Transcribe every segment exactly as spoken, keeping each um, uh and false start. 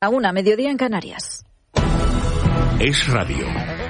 A una, mediodía en Canarias. Es Radio.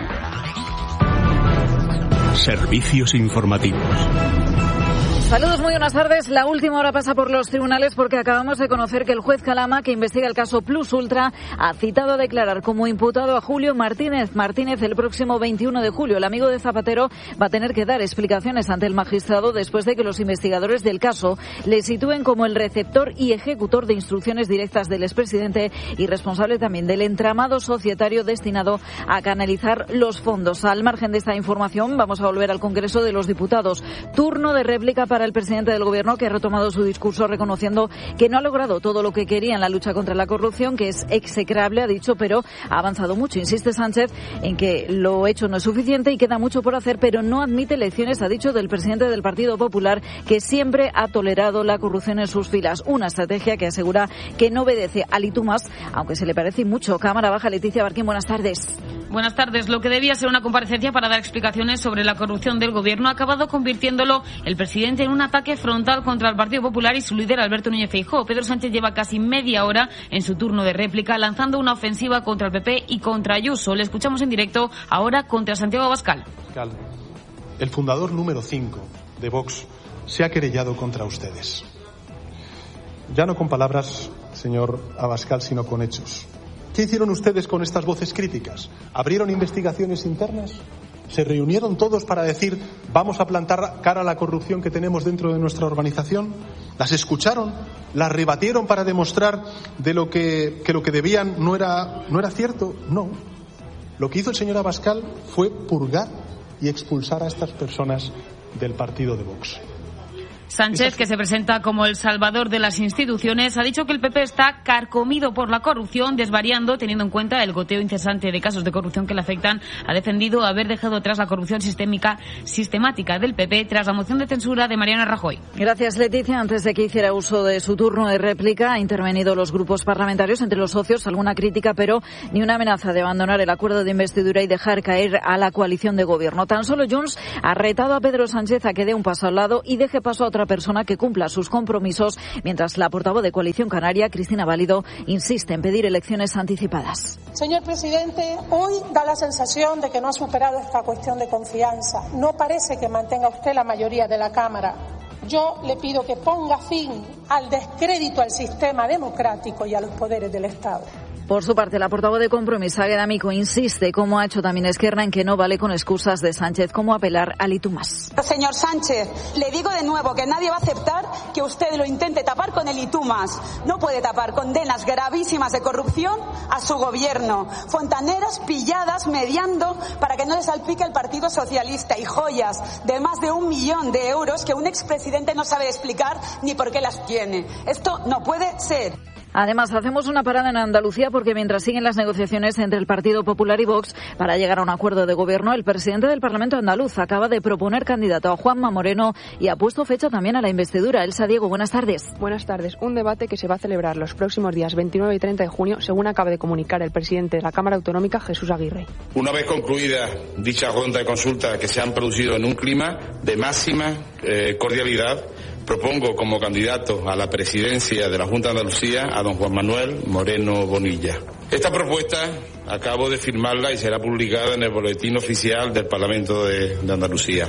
Servicios informativos. Saludos, muy buenas tardes. La última hora pasa por los tribunales porque acabamos de conocer que el juez Calama, que investiga el caso Plus Ultra, ha citado a declarar como imputado a Julio Martínez Martínez el próximo veintiuno de julio. El amigo de Zapatero va a tener que dar explicaciones ante el magistrado después de que los investigadores del caso le sitúen como el receptor y ejecutor de instrucciones directas del expresidente y responsable también del entramado societario destinado a canalizar los fondos. Al margen de esta información, vamos a volver al Congreso de los Diputados. Turno de réplica para el presidente del Gobierno, que ha retomado su discurso reconociendo que no ha logrado todo lo que quería en la lucha contra la corrupción, que es execrable, ha dicho, pero ha avanzado mucho. Insiste Sánchez en que lo hecho no es suficiente y queda mucho por hacer, pero no admite lecciones, ha dicho, del presidente del Partido Popular, que siempre ha tolerado la corrupción en sus filas. Una estrategia que asegura que no obedece al y tú más, aunque se le parece mucho. Cámara Baja, Leticia Barquín, buenas tardes. Buenas tardes. Lo que debía ser una comparecencia para dar explicaciones sobre la corrupción del Gobierno ha acabado convirtiéndolo el presidente en un ataque frontal contra el Partido Popular y su líder Alberto Núñez Feijóo. Pedro Sánchez lleva casi media hora en su turno de réplica lanzando una ofensiva contra el P P y contra Ayuso. Le escuchamos en directo ahora contra Santiago Abascal. El fundador número cinco de Vox se ha querellado contra ustedes. Ya no con palabras, señor Abascal, sino con hechos. ¿Qué hicieron ustedes con estas voces críticas? ¿Abrieron investigaciones internas? ¿Se reunieron todos para decir vamos a plantar cara a la corrupción que tenemos dentro de nuestra organización? ¿Las escucharon? ¿Las rebatieron para demostrar de lo que, que lo que debían no era, no era cierto? No. Lo que hizo el señor Abascal fue purgar y expulsar a estas personas del partido de Vox. Sánchez, que se presenta como el salvador de las instituciones, ha dicho que el P P está carcomido por la corrupción, desvariando, teniendo en cuenta el goteo incesante de casos de corrupción que le afectan. Ha defendido haber dejado atrás la corrupción sistémica, sistemática del P P tras la moción de censura de Mariano Rajoy. Gracias, Leticia. Antes de que hiciera uso de su turno de réplica, ha intervenido los grupos parlamentarios, entre los socios, alguna crítica, pero ni una amenaza de abandonar el acuerdo de investidura y dejar caer a la coalición de gobierno. Tan solo Junts ha retado a Pedro Sánchez a que dé un paso al lado y deje paso a otra persona que cumpla sus compromisos, mientras la portavoz de Coalición Canaria, Cristina Valido, insiste en pedir elecciones anticipadas. Señor presidente, hoy da la sensación de que no ha superado esta cuestión de confianza. No parece que mantenga usted la mayoría de la Cámara. Yo le pido que ponga fin al descrédito al sistema democrático y a los poderes del Estado. Por su parte, la portavoz de Compromís, Águeda Amico, insiste, como ha hecho también Esquerra, en que no vale con excusas de Sánchez como apelar al y tú más. Señor Sánchez, le digo de nuevo que nadie va a aceptar que usted lo intente tapar con el y tú más. No puede tapar condenas gravísimas de corrupción a su gobierno. Fontaneras pilladas mediando para que no le salpique el Partido Socialista y joyas de más de un millón de euros que un expresidente no sabe explicar ni por qué las tiene. Esto no puede ser. Además, hacemos una parada en Andalucía porque mientras siguen las negociaciones entre el Partido Popular y Vox para llegar a un acuerdo de gobierno, el presidente del Parlamento andaluz acaba de proponer candidato a Juanma Moreno y ha puesto fecha también a la investidura. Elsa Diego, buenas tardes. Buenas tardes. Un debate que se va a celebrar los próximos días veintinueve y treinta de junio, según acaba de comunicar el presidente de la Cámara Autonómica, Jesús Aguirre. Una vez concluida dicha ronda de consultas que se han producido en un clima de máxima eh, cordialidad, propongo como candidato a la presidencia de la Junta de Andalucía a don Juan Manuel Moreno Bonilla. Esta propuesta acabo de firmarla y será publicada en el boletín oficial del Parlamento de, de Andalucía.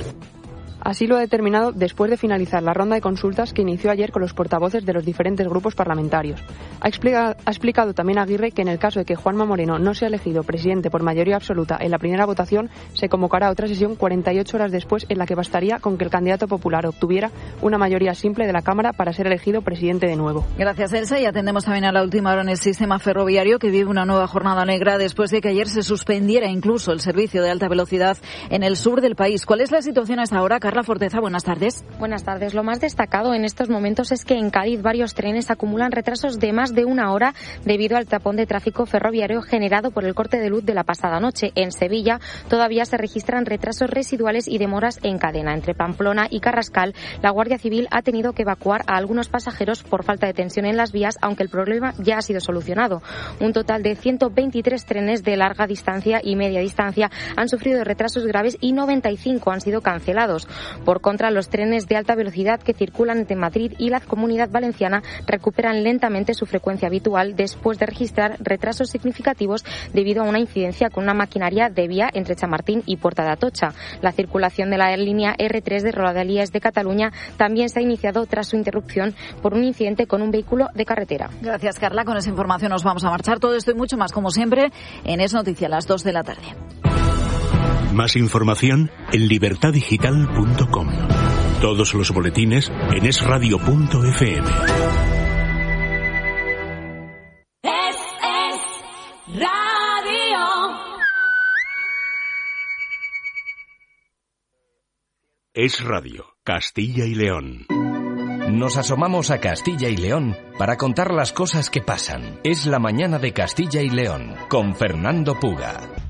Así lo ha determinado después de finalizar la ronda de consultas que inició ayer con los portavoces de los diferentes grupos parlamentarios. Ha explicado, ha explicado también Aguirre que en el caso de que Juanma Moreno no sea elegido presidente por mayoría absoluta en la primera votación, se convocará otra sesión cuarenta y ocho horas después, en la que bastaría con que el candidato popular obtuviera una mayoría simple de la Cámara para ser elegido presidente de nuevo. Gracias, Elsa. Y atendemos también a la última hora en el sistema ferroviario, que vive una nueva jornada negra después de que ayer se suspendiera incluso el servicio de alta velocidad en el sur del país. ¿Cuál es la situación hasta ahora? Carla Forteza, buenas tardes. Buenas tardes. Lo más destacado en estos momentos es que en Cádiz varios trenes acumulan retrasos de más de una hora debido al tapón de tráfico ferroviario generado por el corte de luz de la pasada noche. En Sevilla todavía se registran retrasos residuales y demoras en cadena. Entre Pamplona y Carrascal, la Guardia Civil ha tenido que evacuar a algunos pasajeros por falta de tensión en las vías, aunque el problema ya ha sido solucionado. Un total de ciento veintitrés trenes de larga distancia y media distancia han sufrido retrasos graves y noventa y cinco han sido cancelados. Por contra, los trenes de alta velocidad que circulan entre Madrid y la Comunidad Valenciana recuperan lentamente su frecuencia habitual después de registrar retrasos significativos debido a una incidencia con una maquinaria de vía entre Chamartín y Puerta de Atocha. La circulación de la línea erre tres de Rodalies de Cataluña también se ha iniciado tras su interrupción por un incidente con un vehículo de carretera. Gracias, Carla. Con esa información nos vamos a marchar. Todo esto y mucho más, como siempre, en Es Noticia a las dos de la tarde. Más información en libertad digital punto com. Todos los boletines en es radio punto efe eme. Es, es radio. Es Radio, Castilla y León. Nos asomamos a Castilla y León para contar las cosas que pasan. Es la mañana de Castilla y León con Fernando Puga.